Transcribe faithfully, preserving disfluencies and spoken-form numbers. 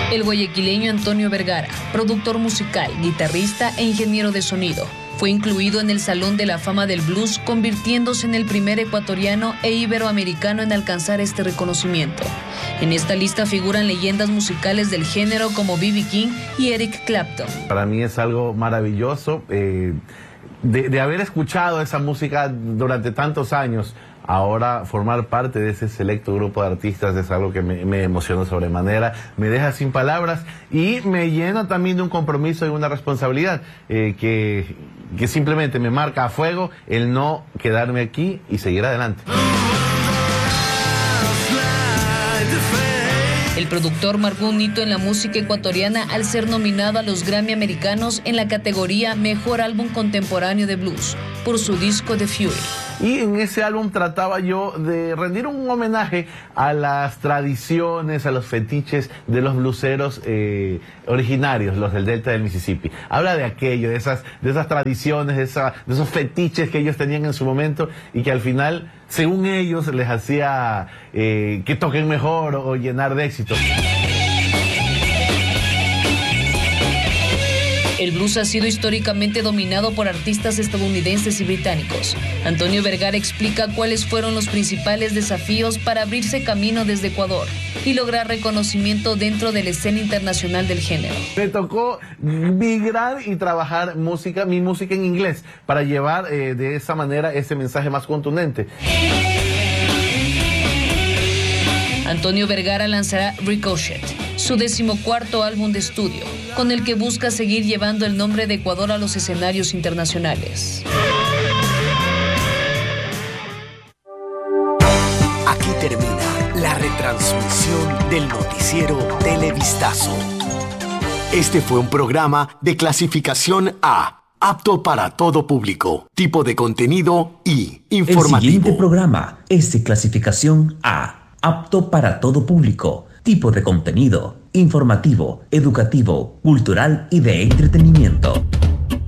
El guayaquileño Antonio Vergara, productor musical, guitarrista e ingeniero de sonido, fue incluido en el Salón de la Fama del Blues, convirtiéndose en el primer ecuatoriano e iberoamericano en alcanzar este reconocimiento. En esta lista figuran leyendas musicales del género como B B King y Eric Clapton. Para mí es algo maravilloso eh, de, de haber escuchado esa música durante tantos años. Ahora formar parte de ese selecto grupo de artistas es algo que me, me emociona sobremanera, me deja sin palabras y me llena también de un compromiso y una responsabilidad eh, que, que simplemente me marca a fuego el no quedarme aquí y seguir adelante. El productor marcó un hito en la música ecuatoriana al ser nominado a los Grammy Americanos en la categoría Mejor Álbum Contemporáneo de Blues por su disco The Fury. Y en ese álbum trataba yo de rendir un homenaje a las tradiciones, a los fetiches de los blueseros eh, originarios, los del Delta del Mississippi. Habla de aquello, de esas, de esas tradiciones, de, esa, de esos fetiches que ellos tenían en su momento y que al final, según ellos, les hacía eh, que toquen mejor o, o llenar de éxito. El blues ha sido históricamente dominado por artistas estadounidenses y británicos. Antonio Vergara explica cuáles fueron los principales desafíos para abrirse camino desde Ecuador y lograr reconocimiento dentro de la escena internacional del género. Me tocó migrar y trabajar música, mi música en inglés, para llevar eh, de esa manera ese mensaje más contundente. Antonio Vergara lanzará Ricochet, su decimocuarto álbum de estudio, con el que busca seguir llevando el nombre de Ecuador a los escenarios internacionales. Aquí termina la retransmisión del noticiero Televistazo. Este fue un programa de clasificación A, apto para todo público, tipo de contenido y informativo. El siguiente programa es de clasificación A, apto para todo público, tipo de contenido informativo, educativo, cultural y de entretenimiento.